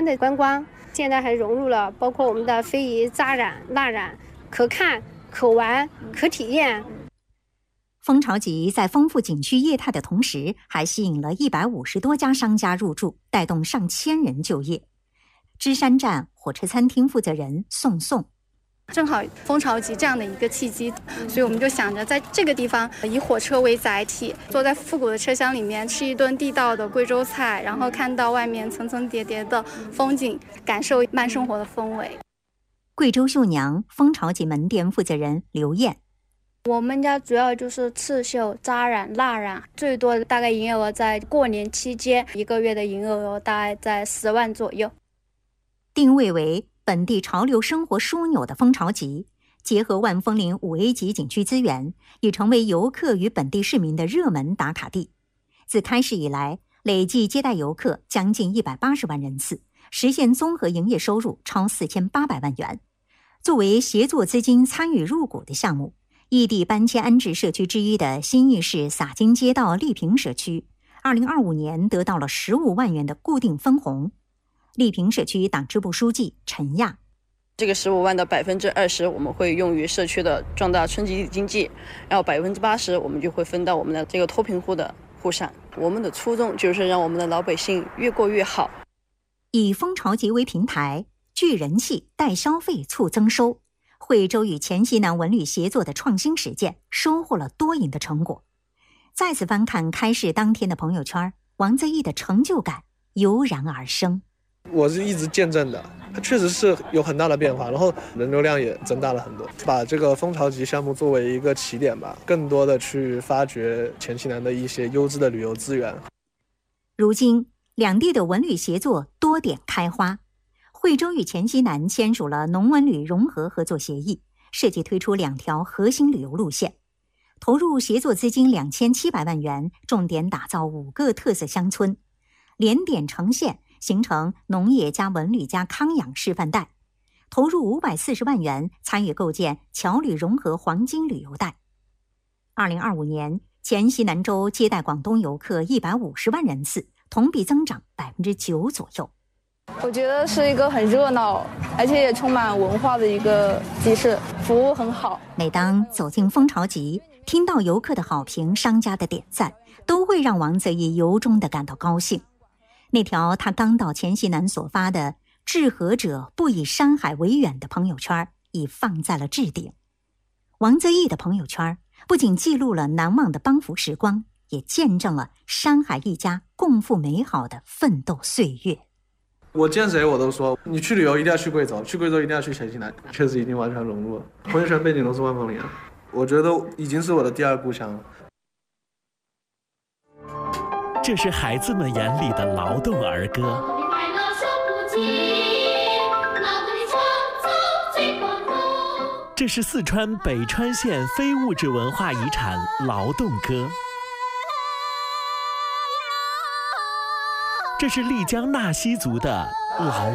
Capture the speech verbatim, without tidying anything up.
的观光，现在还融入了包括我们的非遗扎染、蜡染，可看、可玩、可体验。 蜂巢集在丰富景区业态的同时，还吸引了一百五十多家商家入驻，带动上千人就业。芝山站火车餐厅负责人宋宋， 正好蜂巢集这样的一个契机，所以我们就想着在这个地方以火车为载体，坐在复古的车厢里面吃一顿地道的贵州菜，然后看到外面层层叠叠的风景，感受慢生活的氛围。 贵州绣娘蜂巢集门店负责人刘燕， 我们家主要就是刺绣、扎染、蜡染，最多大概营业额在过年期间，一个月的营业额大概在十万左右。 定位为本地潮流生活枢纽的蜂巢集，结合万枫林五 A 级景区资源，已成为游客与本地市民的热门打卡地。自开市以来，累计接待游客将近一百八十万人次，实现综合营业收入超四千八百万元。作为协作资金参与入股的项目，异地搬迁安置社区之一的新义市洒金街道丽平社区，二零二五年得到了十五万元的固定分红。丽平社区党支部书记陈亚， 这个十五万的百分之二十我们会用于社区的壮大村集体经济，然后百分之八十我们就会分到我们的这个脱贫户的户上。我们的初衷就是让我们的老百姓越过越好。 以蜂巢集为平台，聚人气、带消费、促增收。惠州与黔西南文旅协作的创新实践，收获了多赢的成果。再次翻看开市当天的朋友圈，王泽义的成就感油然而生。 我是一直见证的，确实是有很大的变化，然后人流量也增大了很多。把这个蜂巢集项目作为一个起点吧，更多的去发掘黔西南的一些优质的旅游资源。 如今，两地的文旅协作多点开花。惠州与黔西南签署了农文旅融合合作协议，设计推出两条核心旅游路线，投入协作资金两千七百万元，重点打造五个特色乡村，连点成线，形成农业加文旅加康养示范带，投入五百四十万元，参与构建侨旅融合黄金旅游带。二零二五年，黔西南州接待广东游客一百五十万人次，同比增长百分之九左右。 我觉得是一个很热闹，而且也充满文化的一个集市，服务很好。 每当走进蜂巢集，听到游客的好评、商家的点赞，都会让王泽义由衷地感到高兴。那条他刚到黔西南所发的“治河者不以山海为远”的朋友圈已放在了置顶。王泽义的朋友圈不仅记录了难忘的帮扶时光，也见证了山海一家共赴美好的奋斗岁月。 我见谁我都说，你去旅游一定要去贵州，去贵州一定要去黔西南，确实已经完全融入了。朋友圈背景都是万枫林，我觉得已经是我的第二故乡了。 这是孩子们眼里的劳动儿歌，这是四川北川县非物质文化遗产劳动歌，这是丽江纳西族的劳